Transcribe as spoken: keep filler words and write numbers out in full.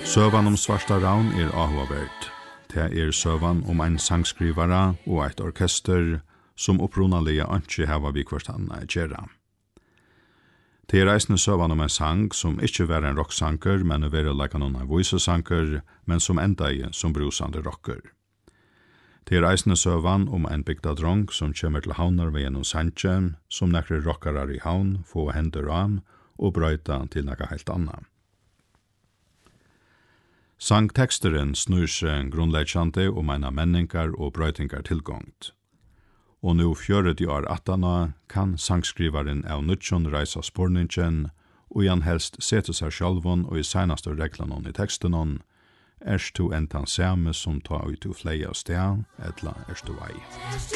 Søvan om Svarta Ravn er avhåvert. Det er søvan om ein sangskrivare og eit orkester som opprunalige ikke hava vi hvert annet gjøre. Det er reisende søvan om en sang som ikke var en rocksanker, men er være like noen en voicesanker, men som enda i som brusande rocker. Det er reisende søvan om en bygdadrong som kommer til havner ved gjennom sandje, som nekre rockarar i havn, få hender av og brøyta til nekka helt anna. Sangteksteren snur seg grunnleggjande om eina menningar og brøytingar tilgångt. Og nu fjøret år attana kan sangskrivaren av nutjon reisa sporningen, og han helst sete seg sjálvon og i senaste reglanon i tekstenon, erst to entan same som ta ut u fleia sted, etla erst du ei.